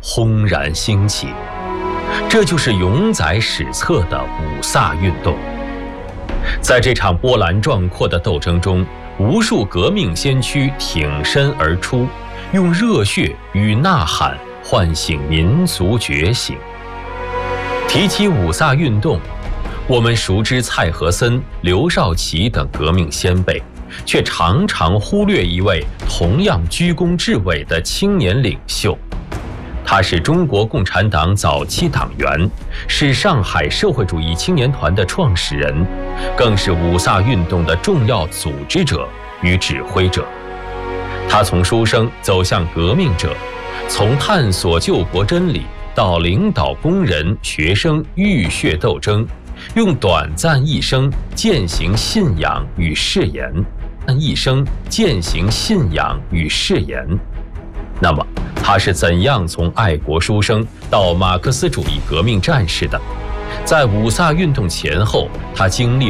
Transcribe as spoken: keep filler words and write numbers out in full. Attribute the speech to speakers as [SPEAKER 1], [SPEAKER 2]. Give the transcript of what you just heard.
[SPEAKER 1] 轰然兴起。这就是永载史册的五卅运动。在这场波澜壮阔的斗争中，无数革命先驱挺身而出，用热血与呐喊唤醒民族觉醒。提起五卅运动，我们熟知蔡和森、刘少奇等革命先辈，却常常忽略一位同样居功至伟的青年领袖。他是中国共产党早期党员，是上海社会主义青年团的创始人，更是五卅运动的重要组织者与指挥者。他从书生走向革命者，从探索救国真理到领导工人、学生浴血斗争，用短暂一生践行信仰与誓言，一生践行信仰与誓言。那么，他是怎样从爱国书生到马克思主义革命战士的？在五卅运动前后，他经历